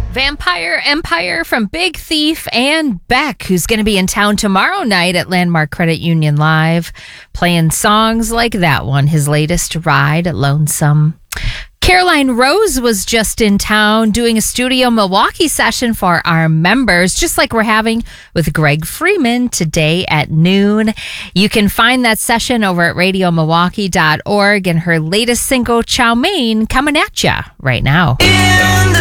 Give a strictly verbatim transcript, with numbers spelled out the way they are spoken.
Vampire Empire from Big Thief and Beck, who's going to be in town tomorrow night at Landmark Credit Union Live, playing songs like that one, his latest, Ride Lonesome. Caroline Rose was just in town doing a Studio Milwaukee session for our members, just like we're having with Greg Freeman today at noon. You can find that session over at radio milwaukee dot org, and her latest single, Chow Mein, coming at ya right now. In